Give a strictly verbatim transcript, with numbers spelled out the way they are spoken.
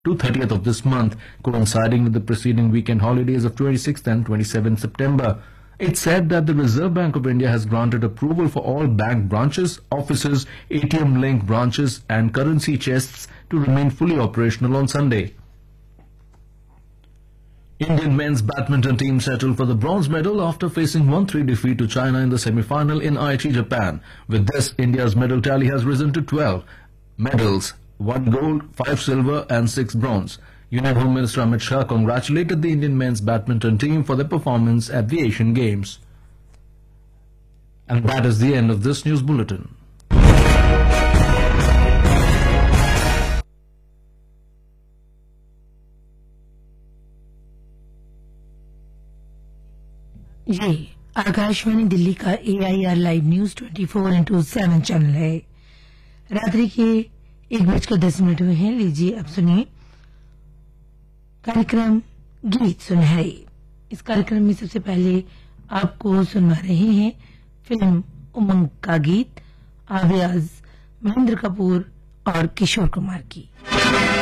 to thirtieth of this month, coinciding with the preceding weekend holidays of twenty-sixth and twenty-seventh September. It said that the Reserve Bank of India has granted approval for all bank branches, offices, A T M-linked branches and currency chests to remain fully operational on Sunday. Indian men's badminton team settled for the bronze medal after facing one three defeat to China in the semi-final in Aichi, Japan. With this, India's medal tally has risen to twelve medals, one gold, five silver and six bronze. Union Home Minister Amit Shah congratulated the Indian men's badminton team for their performance at the Asian Games. And that is the end of this news bulletin. ये आकाशवाणी दिल्ली का ए I R live news twenty four into seven channel है। रात्रि के एक बजकर दस minute हुए हैं। लीजिए अब सुनिए कार्यक्रम गीत सुनहरे। इस कार्यक्रम में सबसे पहले आपको सुनवा रहे हैं फिल्म उमंग का गीत, आवाज महेंद्र कपूर और किशोर कुमार की।